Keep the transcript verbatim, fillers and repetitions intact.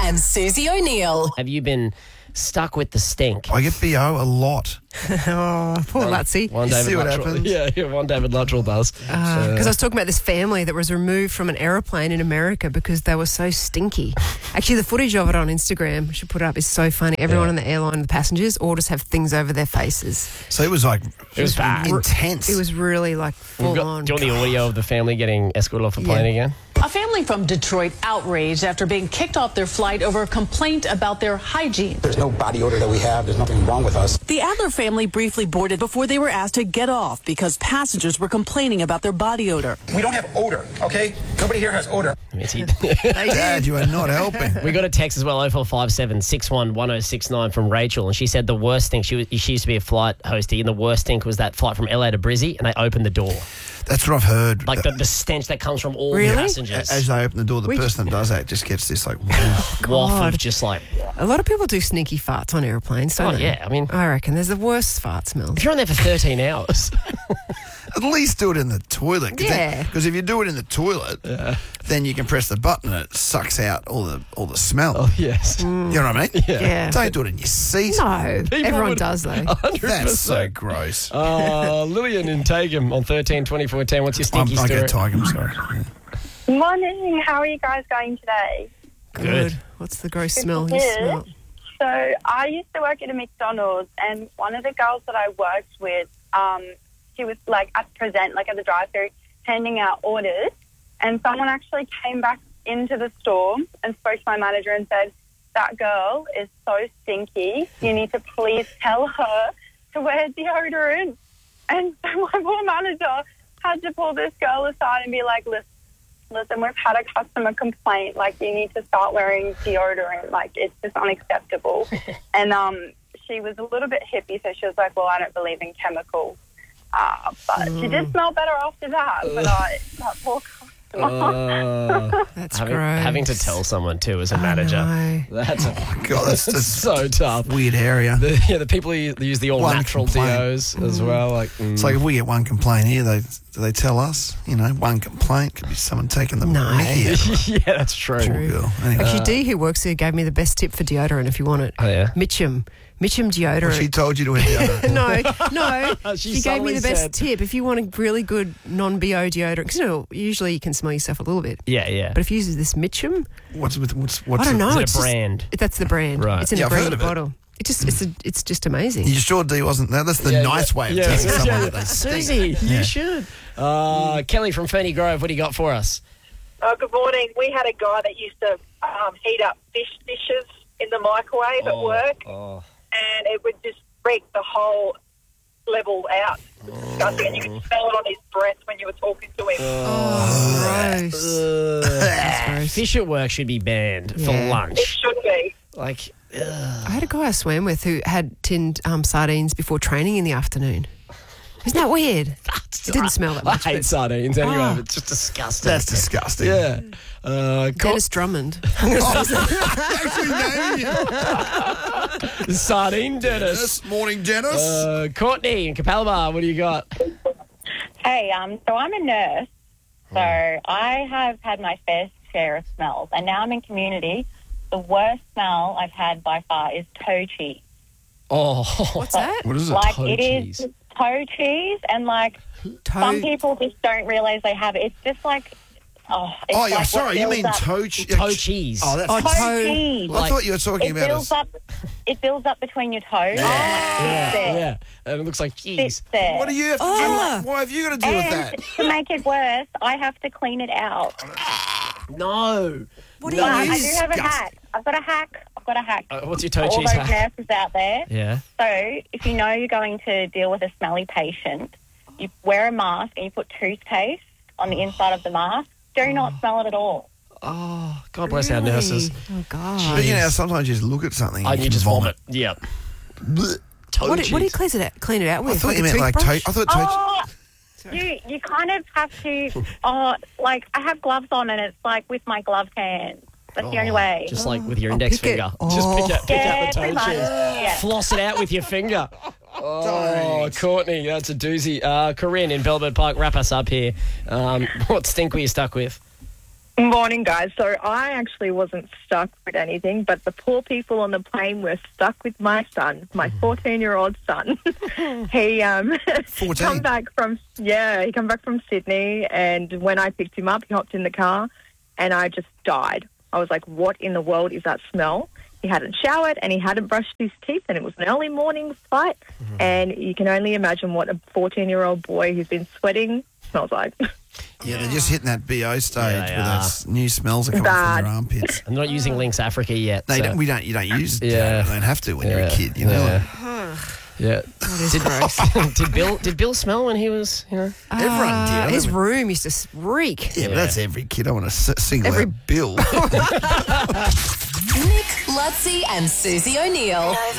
and Susie O'Neill. Have you been stuck with the stink? I get B O a lot. Oh, poor Lutsy. One You David see what Luttrell. happens? Yeah, yeah, one David Luttrell does. Because I was talking about this family that was removed from an aeroplane in America because they were so stinky. Actually, the footage of it on Instagram, I should put it up, is so funny. Everyone Yeah. on the airline, the passengers, all just have things over their faces. So it was like It was bad. intense. It was really like We've full got, on. do you want the audio of the family getting escorted off the plane Yeah. again? A family from Detroit outraged after being kicked off their flight over a complaint about their hygiene. There's no body odor that we have. There's nothing wrong with us. The Adler family briefly boarded before they were asked to get off because passengers were complaining about their body odor. We don't have odor, okay? Nobody here has odor. I mean, he- Dad, you are not helping. We got a text as well, oh four five seven, six one, one oh six nine from Rachel, and she said the worst thing, she, was, she used to be a flight hostie, and the worst thing was that flight from L A to Brizzy, and they opened the door. That's what I've heard. Like the, the stench that comes from all Really? the A- passengers. As they open the door, the We- person that does that just gets this like, Waft God. of just like, A lot of people do sneaky farts on airplanes, don't Oh, they? yeah, I mean- I reckon there's the worst fart smells. if you're on there for thirteen hours. at least do it in the toilet. Yeah. Because if you do it in the toilet, then you can press the button and it sucks out all the all the smell. Oh, yes. You know what I mean? Yeah. Don't do it in your seat. No, everyone would- does though. one hundred percent. That's so gross. Uh, Lillian in Tagum on thirteen twenty-four ten. What's your I'm, stinky I story? go Tiger, I'm sorry. Morning. How are you guys going today? Good. What's the gross Good smell to you hear. smell? So I used to work at a McDonald's, and one of the girls that I worked with, um, she was like at present, like at the drive-thru, handing out orders, and someone actually came back into the store and spoke to my manager and said, "That girl is so stinky. You need to please tell her to wear deodorant." And so my poor manager had to pull this girl aside and be like, "Listen, listen, we've had a customer complaint. Like, you need to start wearing deodorant. Like, it's just unacceptable." And um, she was a little bit hippie, so she was like, "Well, I don't believe in chemicals." Uh, but she did smell better after that. But uh, that poor customer. Uh, That's having, gross. having to tell someone too as a I manager. know. That's a, God, that's just so tough. weird area. The, yeah, the people who use the all One natural complaint. D Os as well. Like, mm. It's like if we get one complaint here, they do they tell us? You know, one complaint could be someone taking the No. mickey out of yeah, that's true. the poor girl. Anyway, Actually, Dee, who works here, gave me the best tip for deodorant if you want it. Oh, yeah? Mitchum. Mitchum deodorant. she told you to wear deodorant. no, no. She she gave me suddenly the best said- tip. If you want a really good non-B O deodorant, because you know, usually you can smell yourself a little bit. Yeah, yeah. But if you use this Mitchum, What's with what's what's I don't it- know. Is it it's a just- brand? that's the brand. Right. It's in Yeah, a I've heard branded of it. bottle. It just it's a, it's just amazing. You sure D wasn't there? That's the Yeah, nice yeah. way of Yeah, telling yeah, someone yeah. that they stink. Susie, Yeah. you should. Uh, Kelly from Ferny Grove, what do you got for us? Oh, good morning. We had a guy that used to um, heat up fish dishes in the microwave at work, Oh. and it would just break the whole level out. It was disgusting, and you could smell it on his breath when you were talking to him. Oh, gross. That's gross. Fish at work should be banned for Yeah. It lunch. should be. Like, I had a guy I swam with who had tinned um, sardines before training in the afternoon. Isn't that weird? It didn't smell that much. I hate but sardines anyway. Oh. but It's just disgusting. That's disgusting. Yeah. Uh, Cor- Dennis Drummond. Actually, naming you. Sardine Dennis. This morning, Dennis. Uh, Courtney in Capalaba, what do you got? Hey, um, so I'm a nurse, so I have had my fair share of smells, and now I'm in community. The worst smell I've had by far is toe cheese. Oh, What's that? what is it? Like, toe it is cheese. toe cheese, and like some Toe. people just don't realise they have it. It's just like, oh, it's Oh, like yeah, what sorry. You builds mean up- toe, che- toe cheese. Oh, that's. Oh, toe toe- cheese. I thought you were talking It about builds us. up. It builds up between your toes. Yeah. And, like, sits there. Yeah, and it looks like cheese. Sits there. What do you have to do? Oh. with- Why have you got to do with And that? to make it worse, I have to clean it out. No. What do But I you do use? have a hack. I've got a hack. I've got a hack. Uh, what's your toe All cheese those hack? nurses out there. Yeah. So if you know you're going to deal with a smelly patient, you wear a mask and you put toothpaste on the inside of the mask. Do not smell it at all. Oh, God bless our nurses. Oh, God. But you know, sometimes you just look at something and I you you can just vomit. vomit. Yep. Blech. Toe What, do- cheese. what do you clean it out, clean it out with? I thought Like you a meant like toe. I toothbrush? thought toe. Oh, you you kind of have to. Oh, like I have gloves on and it's like with my gloved hands. That's the only way. Just like with your Oh, index pick it. finger. Oh. Just pick out, pick yeah, out the toe pretty much. cheese. Yeah. Floss it out with your finger. Oh, Don't. Courtney, that's a doozy. Uh, Corinne in Belbert Park, wrap us up here. Um, what stink were you stuck with? Morning, guys. So I actually wasn't stuck with anything, but the poor people on the plane were stuck with my son, my fourteen-year-old son. he um, fourteen? come back from yeah, he come back from Sydney, and when I picked him up, he hopped in the car, and I just died. I was like, "What in the world is that smell?" He hadn't showered and he hadn't brushed his teeth, and it was an early morning flight, mm-hmm. and you can only imagine what a fourteen-year-old boy who's been sweating smells like. Yeah, they're just hitting that B O stage Yeah, where are. those new smells are coming Bad. from their armpits. I'm not using Lynx Africa yet. They so- don't, we don't. You don't use it. Yeah. You don't have to when you're Yeah. a kid. You know. Yeah. Yeah. That is Did, gross. did Bill did Bill smell when he was, you know? Everyone did. I Uh, his don't- room used to reek. Yeah, but that's every kid. I want to s- single Every- out Bill. Nick, Lutzi, and Susie O'Neill.